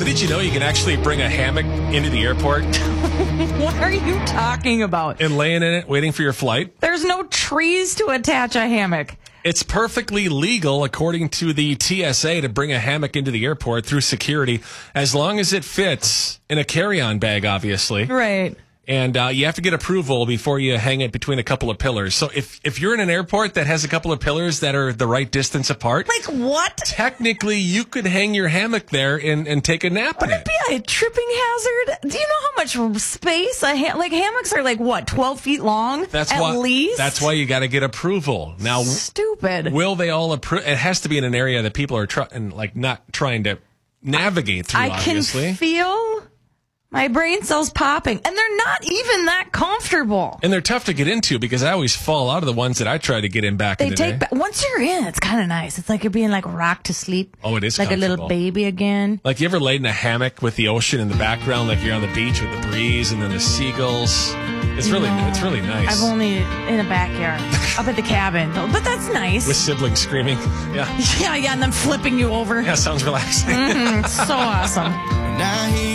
So did you know you can actually bring a hammock into the airport What are you talking about? and lay in it waiting for your flight? There's no trees to attach a hammock. It's perfectly legal, according to the TSA, to bring a hammock into the airport through security, as long as it fits in a carry-on bag, obviously. Right. And you have to get approval before you hang it between a couple of pillars. So if you're in an airport that has a couple of pillars that are the right distance apart, Like what? technically you could hang your hammock there and take a nap in Would it. it be a tripping hazard? Do you know how much space like hammocks are? Like what? 12 feet long? That's at why. least. That's why you got to get approval. Now, Stupid. will they all approve? It has to be in an area that people are not trying to navigate through. I can obviously. feel my brain cells popping, and they're not even that comfortable. And they're tough to get into because I always fall out of the ones that I try to get in back in They the take day. once you're in, it's kind of nice. It's like you're being like rocked to sleep. Oh, it is like a little comfortable. baby again. Like, you ever laid in a hammock with the ocean in the background, like you're on the beach with the breeze and then the seagulls? It's really nice. I've only in a backyard, up at the cabin, though. But that's nice. With siblings screaming. Yeah. yeah, and then flipping you over. Yeah, sounds relaxing. So awesome. Now he